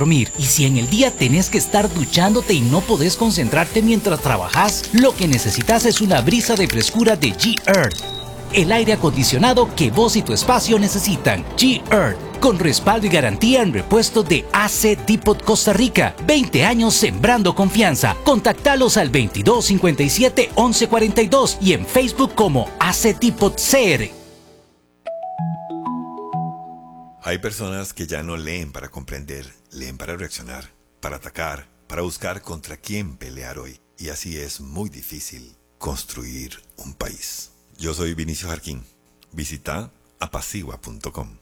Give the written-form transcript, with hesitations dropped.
dormir. Y si en el día tenés que estar duchándote y no podés concentrarte mientras trabajas, lo que necesitas es una brisa de frescura de G-Earth. El aire acondicionado que vos y tu espacio necesitan. G-Earth, con respaldo y garantía en repuestos de AC Depot Costa Rica. 20 años sembrando confianza. Contactalos al 2257-1142 y en Facebook como AC Depot CR. Hay personas que ya no leen para comprender, leen para reaccionar, para atacar, para buscar contra quién pelear hoy. Y así es muy difícil construir un país. Yo soy Vinicio Jarquín. Visita apacigua.com.